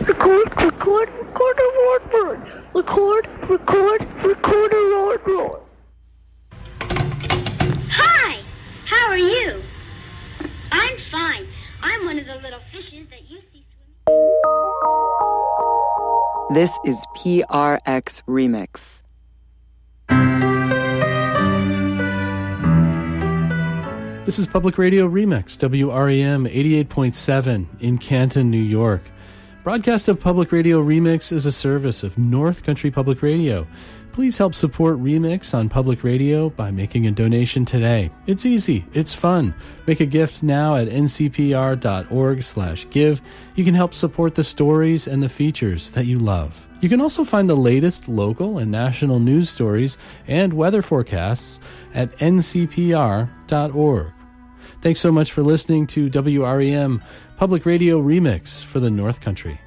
Record, record, record a word. Record, record, record a word. Hi, how are you? I'm fine. I'm one of the little fishes that you see swimming. This is PRX Remix. This is Public Radio Remix, WREM 88.7 in Canton, New York. Broadcast of Public Radio Remix is a service of North Country Public Radio. Please help support Remix on Public Radio by making a donation today. It's easy. It's fun. Make a gift now at ncpr.org/give. You can help support the stories and the features that you love. You can also find the latest local and national news stories and weather forecasts at ncpr.org. Thanks so much for listening to WREM Public Radio Remix for the North Country.